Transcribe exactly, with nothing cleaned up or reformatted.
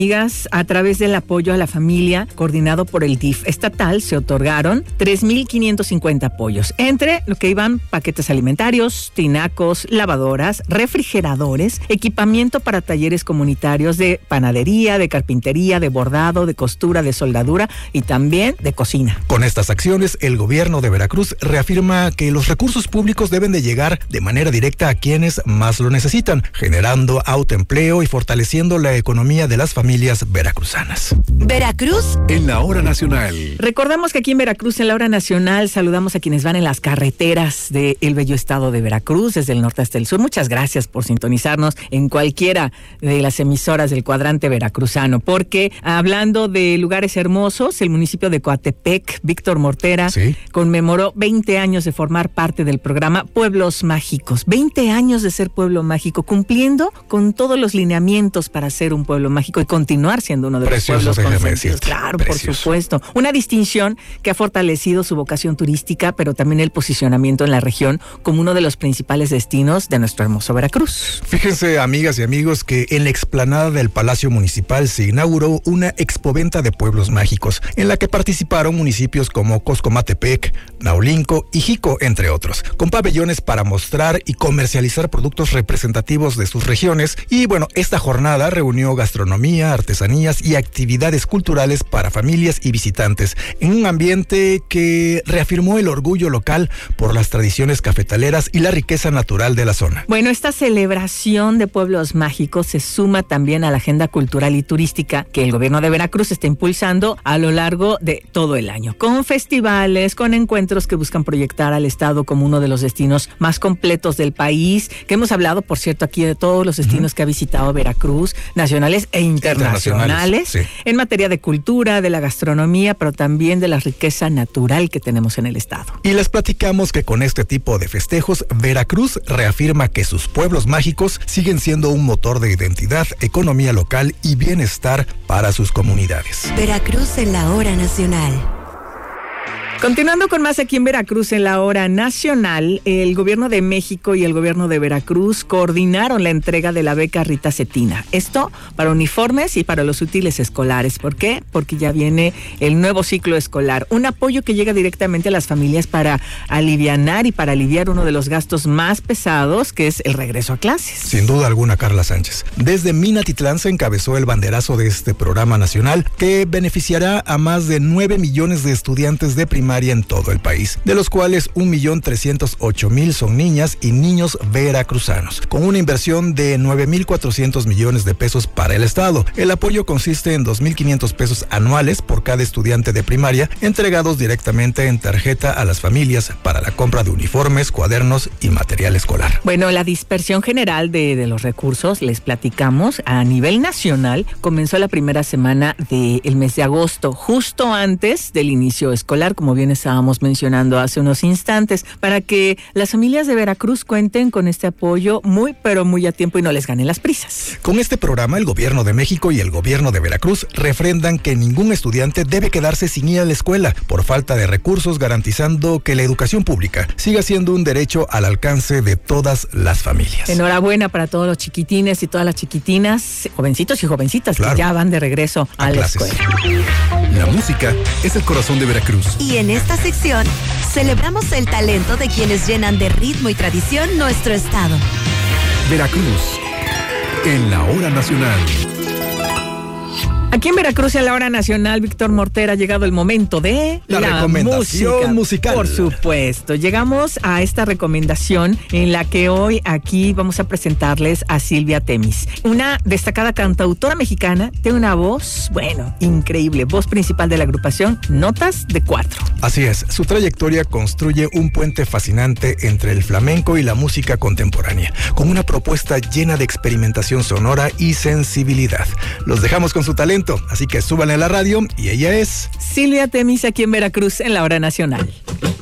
Amigas, a través del apoyo a la familia coordinado por el D I F estatal se otorgaron tres mil quinientos cincuenta apoyos, entre lo que iban paquetes alimentarios, tinacos, lavadoras, refrigeradores, equipamiento para talleres comunitarios de panadería, de carpintería, de bordado, de costura, de soldadura y también de cocina. Con estas acciones, el gobierno de Veracruz reafirma que los recursos públicos deben de llegar de manera directa a quienes más lo necesitan, generando autoempleo y fortaleciendo la economía de las familias veracruzanas. Veracruz en la hora nacional. Recordamos que aquí en Veracruz, en la hora nacional, saludamos a quienes van en las carreteras del bello estado de Veracruz, desde el norte hasta el sur. Muchas gracias por sintonizarnos en cualquiera de las emisoras del cuadrante veracruzano, porque hablando de lugares hermosos, el municipio de Coatepec, Víctor Mortera, ¿sí?, conmemoró veinte años de formar parte del programa Pueblos Mágicos. veinte años de ser pueblo mágico, cumpliendo con todos los lineamientos para ser un pueblo mágico y continuar siendo uno de Precioso, los pueblos consentidos. Decirte. Claro, Precioso. Por supuesto. Una distinción que ha fortalecido su vocación turística, pero también el posicionamiento en la región como uno de los principales destinos de nuestro hermoso Veracruz. Fíjense, amigas y amigos, que en la explanada del Palacio Municipal se inauguró una expoventa de pueblos mágicos, en la que participaron municipios como Coscomatepec, Naulinco y Jico, entre otros, con pabellones para mostrar y comercializar productos representativos de sus regiones. Y bueno, esta jornada reunió gastronomía, artesanías y actividades culturales para familias y visitantes, en un ambiente que reafirmó el orgullo local por las tradiciones cafetaleras y la riqueza natural de la zona. Bueno, esta celebración de pueblos mágicos se suma también a la agenda cultural y turística que el gobierno de Veracruz está impulsando a lo largo de todo el año, con festivales, con encuentros que buscan proyectar al estado como uno de los destinos más completos del país, que hemos hablado, por cierto, aquí de todos los destinos uh-huh. que ha visitado Veracruz, nacionales e internacionales, sí, en materia de cultura, de la gastronomía, pero también de la riqueza natural que tenemos en el estado. Y les platicamos que con este tipo de festejos, Veracruz reafirma que sus pueblos mágicos siguen siendo un motor de identidad, economía local y bienestar para sus comunidades. Veracruz en la hora nacional. Continuando con más aquí en Veracruz en la hora nacional, el gobierno de México y el gobierno de Veracruz coordinaron la entrega de la beca Rita Cetina. Esto para uniformes y para los útiles escolares. ¿Por qué? Porque ya viene el nuevo ciclo escolar. Un apoyo que llega directamente a las familias para alivianar y para aliviar uno de los gastos más pesados, que es el regreso a clases. Sin duda alguna, Carla Sánchez. Desde Minatitlán se encabezó el banderazo de este programa nacional que beneficiará a más de nueve millones de estudiantes de primaria en todo el país, de los cuales un millón trescientos ocho mil son niñas y niños veracruzanos, con una inversión de nueve mil cuatrocientos millones de pesos para el estado. El apoyo consiste en dos mil quinientos pesos anuales por cada estudiante de primaria, entregados directamente en tarjeta a las familias para la compra de uniformes, cuadernos y material escolar. Bueno, la dispersión general de, de los recursos, les platicamos, a nivel nacional, comenzó la primera semana del mes de agosto, justo antes del inicio escolar, como bien estábamos mencionando hace unos instantes, para que las familias de Veracruz cuenten con este apoyo muy, pero muy a tiempo y no les ganen las prisas. Con este programa, el gobierno de México y el gobierno de Veracruz refrendan que ningún estudiante debe quedarse sin ir a la escuela por falta de recursos, garantizando que la educación pública siga siendo un derecho al alcance de todas las familias. Enhorabuena para todos los chiquitines y todas las chiquitinas, jovencitos y jovencitas, claro, que ya van de regreso a, a la escuela. La música es el corazón de Veracruz. Y en esta sección celebramos el talento de quienes llenan de ritmo y tradición nuestro estado. Veracruz en la hora nacional. Aquí en Veracruz, en la hora nacional, Víctor Mortera, ha llegado el momento de la, la recomendación música, musical. Por supuesto, llegamos a esta recomendación en la que hoy aquí vamos a presentarles a Silvia Temis, una destacada cantautora mexicana, tiene una voz, bueno, increíble, voz principal de la agrupación Notas de Cuatro. Así es, su trayectoria construye un puente fascinante entre el flamenco y la música contemporánea, con una propuesta llena de experimentación sonora y sensibilidad. Los dejamos con su talento. Así que súbanle a la radio y ella es Silvia Temis aquí en Veracruz en la hora nacional.